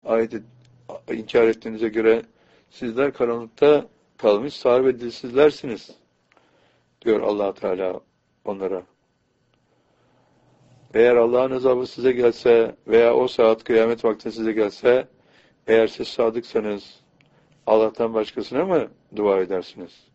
ayeti inkar ettiğinize göre sizler karanlıkta kalmış sağır ve dilsizlersiniz diyor Allah Teala onlara. Eğer Allah'ın azabı size gelse veya o saat kıyamet vakti size gelse, eğer siz sadıksanız Allah'tan başkasına mı dua edersiniz?